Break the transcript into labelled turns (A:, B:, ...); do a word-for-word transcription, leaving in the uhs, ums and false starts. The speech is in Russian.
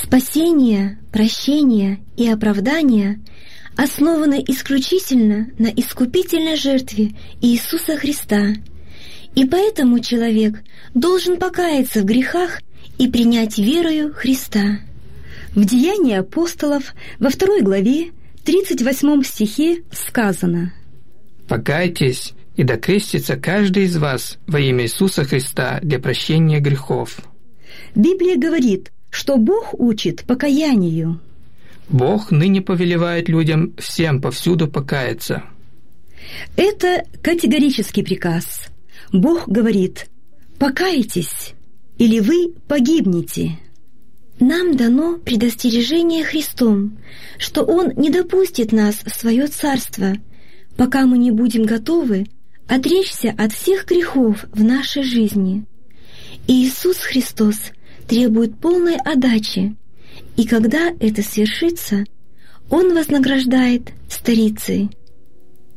A: Спасение, прощение и оправдание основаны исключительно на искупительной жертве Иисуса Христа, и поэтому человек должен покаяться в грехах и принять верою Христа.
B: В Деянии апостолов во второй главе, тридцать восьмом стихе сказано:
C: «Покайтесь, и да крестится каждый из вас во имя Иисуса Христа для прощения грехов».
B: Библия говорит, что Бог учит покаянию.
C: Бог ныне повелевает людям всем повсюду покаяться.
B: Это категорический приказ. Бог говорит: «Покайтесь, или вы погибнете».
A: Нам дано предостережение Христом, что Он не допустит нас в Свое Царство, пока мы не будем готовы отречься от всех грехов в нашей жизни. И Иисус Христос требует полной отдачи, и когда это свершится, Он вознаграждает старицей.